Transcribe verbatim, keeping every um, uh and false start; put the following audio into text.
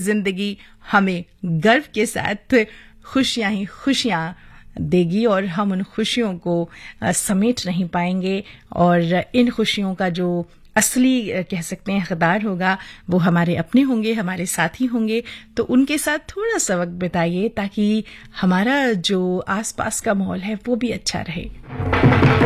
जिंदगी हमें गर्व के साथ खुशियां ही खुशियां देगी और हम उन खुशियों को समेट नहीं पाएंगे और इन खुशियों का जो असली कह सकते हैं हकदार होगा वो हमारे अपने होंगे, हमारे साथी होंगे। तो उनके साथ थोड़ा सा वक्त बिताइए ताकि हमारा जो आसपास का माहौल है वो भी अच्छा रहे।